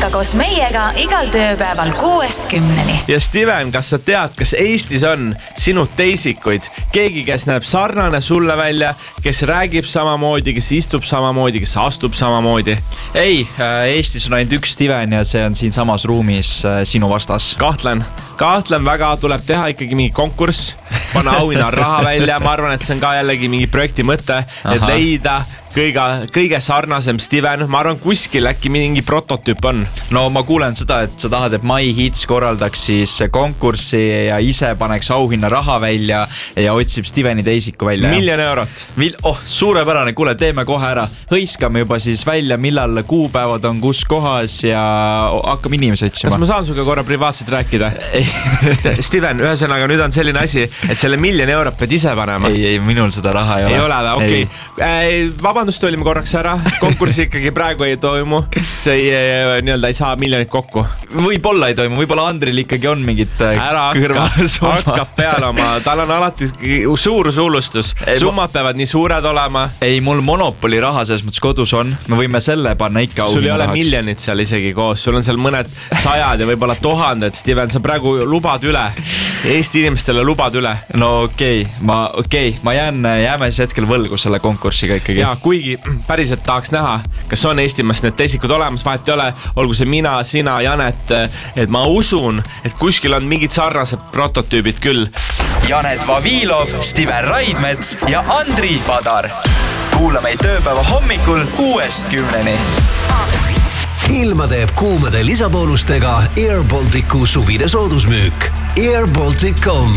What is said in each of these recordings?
ärka koos meiega igal tööpäeval 6-10. Ja Steven, kas sa tead, kas Eestis on sinu teisikuid? Keegi, kes näeb sarnane sulle välja, kes räägib samamoodi, kes istub samamoodi, kes astub samamoodi? Ei, Eestis on ainult üks Steven ja see on siin samas ruumis sinu vastas. Kahtlen väga, tuleb teha ikkagi mingi konkurss, panna auhinna raha välja. Ma arvan, et see on ka jällegi mingi projekti mõte, et leida kõige sarnasem Steven. Ma arvan, kuskil äkki mingi prototüüp on. No ma kuulen seda, et sa tahad, et My Hits korraldaks siis konkurssi ja ise paneks auhinna raha välja ja otsib Steveni teisiku välja. 1 000 000 eurot. Suurepärane, kuule, teeme kohe ära. Hõiskame juba siis välja, millal kuupäevad on kus kohas ja hakkame inimesi otsima. Kas ma saan suga korra privaatselt rääkida? Steven, ühesõnaga nüüd on selline asi, et selle 1 000 000 eurot pead ise panema. Ei, minul seda raha ei ole. Ei ole, okei. Vabandust, olime korraks ära. Konkurssi ikkagi praegu ei toimu. See ei saa miljonit kokku. Võib-olla ei toimu, võib-olla Andril ikkagi on mingit kõrvalsumma. Hakkab peale oma, tal on alati suur suulustus. Summad peavad nii suured olema. Ei, mul Monopoli raha selles mõttes kodus on. Me võime selle panna ikka auhinna. Sul ei ole miljonit seal isegi koos. Sul on seal mõned 100 ja võib-olla 1000. Steven, sa praegu lubad üle. Eesti inimestele lubad üle. No okei, ma jääme siis hetkel võlgu selle konkursiga ikkagi. Ja kuigi päriselt tahaks näha, kas on Eestimaas need teisikud olemas, vahet ei ole, olgu see mina, sina, Janet, et ma usun, et kuskil on mingid sarnased prototüübid küll. Janet Vavilov, Steven Raidmets ja Andri Padar. Kuula meid tööpäeva hommikul 6-10. Ilma teeb kuumade lisaboonustega Air Balticu suvine soodusmüük. airbaltic.com.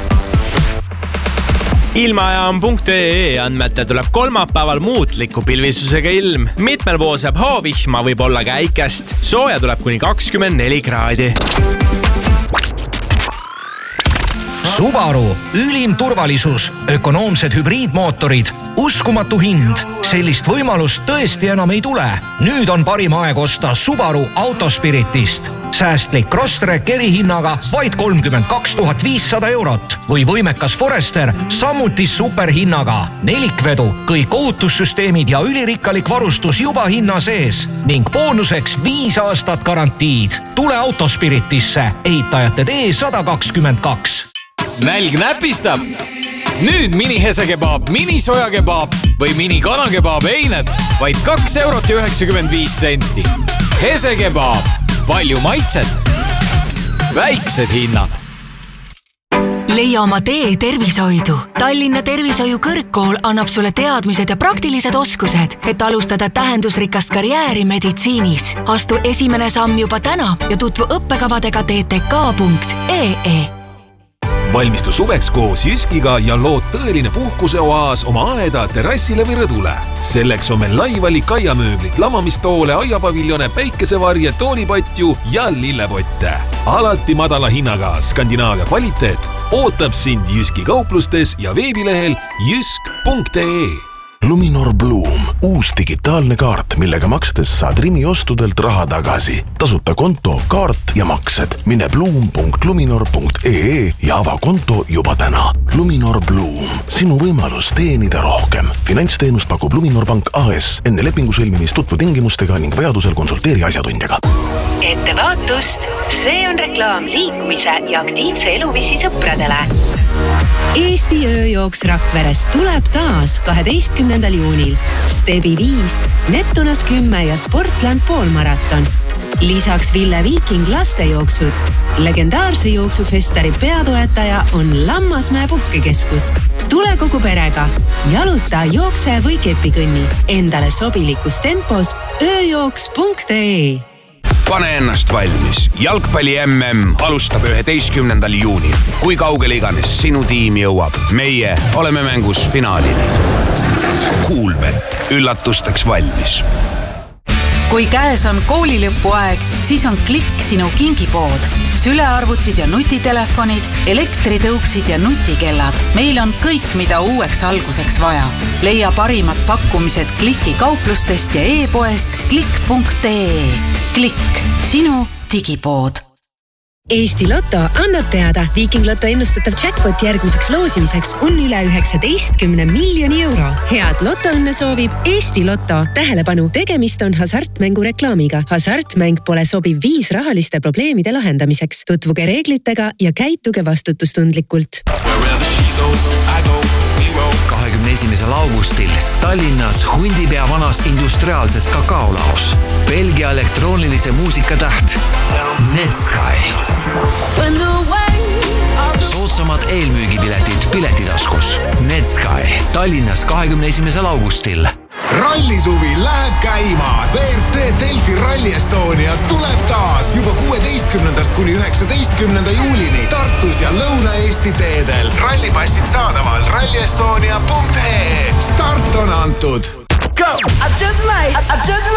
Ilmajaam.ee andmetel tuleb kolmapäeval muutliku pilvisusega ilm. Mitmel pool saab hoovihma, võib olla ka äikest. Sooja tuleb kuni 24 kraadi. Subaru, ülim turvalisus, ökonoomsed hübriidmootorid, uskumatu hind. Sellist võimalust tõesti enam ei tule. Nüüd on parim aeg osta Subaru Autospiritist. Säästlik Crosstrek erihinnaga vaid 32 500 eurot või võimekas Forester samuti superhinnaga. Nelikvedu, kõik ohutussüsteemid ja ülirikkalik varustus juba hinna sees ning boonuseks 5 aastat garantiid. Tule Autospiritisse, ehitajate tee 122. Nälg näpistab. Nüüd mini hesekebaab, mini sojakebaab või mini kanakebaab eined vaid 2,95 €. Hesekebaab, palju maitset, väiksed hinnad. Leia oma tee tervishoidu. Tallinna Tervishoiu kõrgkool annab sulle teadmised ja praktilised oskused, et alustada tähendusrikast karjääri meditsiinis. Astu esimene samm juba täna ja tutvu õppekavadega ttk.ee. Valmistu suveks koos Jyskiga ja lood tõeline puhkuseoaas oma aeda terrassile või rõdule. Selleks on meil laivalik aiamööblit, lamamistoole, aiapaviljone, päikesevarje, toolipatju ja lillepotte. Alati madala hinnaga Skandinaavia kvaliteet ootab sind Jyski kauplustes ja veebilehel jysk.ee. Luminor Bloom, uus digitaalne kaart, millega makstes saad Rimi ostudelt raha tagasi. Tasuta konto, kaart ja maksed. Mine bloom.luminor.ee ja ava konto juba täna. Luminor Bloom, sinu võimalus teenida rohkem. Finantsteenust pakub Luminor Pank AS. Enne lepingu sõlmimist tutvu tingimustega ning vajadusel konsulteeri asjatundjaga. Ettevaatust, see on reklaam liikumise ja aktiivse eluviisi sõpradele. Eesti ööjooks Rakveres tuleb taas 12. juunil. Stebi 5, Neptunas 10 ja Sportland poolmaraton. Lisaks Ville Viiking lastejooksud. Legendaarse jooksufestari peatoetaja on Lammasmäe puhkekeskus. Tule kogu perega. Jaluta, jookse või kepikõnni. Endale sobilikus tempos ööjooks.ee. Pane ennast valmis. Jalgpalli MM alustab 11. juunil. Kui kaugele iganes sinu tiim jõuab, meie oleme mängus finaalini. Kuulbet, üllatusteks valmis. Kui käes on koolilõpuaeg, siis on Klikk sinu kingipood. Sülearvutid ja nutitelefonid, elektritõuksid ja nutikellad. Meil on kõik, mida uueks alguseks vaja. Leia parimad pakkumised Klikki kauplustest ja e-poest klikk.ee. Klikk, sinu digipood. Eesti Lotto annab teada, Viiking Lotto ennustatav jackpot järgmiseks loosimiseks on üle 19 miljoni euro. Head lotoõnne soovib Eesti Lotto. Tähelepanu, tegemist on hasartmängu reklaamiga. Hasartmäng pole sobiv viis rahaliste probleemide lahendamiseks. Tutvuge reeglitega ja käituge vastutustundlikult. 21. augustil Tallinnas Hundipea vanas industriaalses kakaolaos. Belgia elektroonilise muusika täht Netsky. Soodsamad eelmüügipiletid Piletitaskus. Netsky Tallinnas 21. augustil. Rallisuvi läheb käima. WRC Delfi Rally Estonia tuleb taas juba 16. kuni 19. juulini Tartus ja Lõuna-Eesti teedel. Rallipassid saadaval rallyestonia.ee. Start on antud. Go! I just might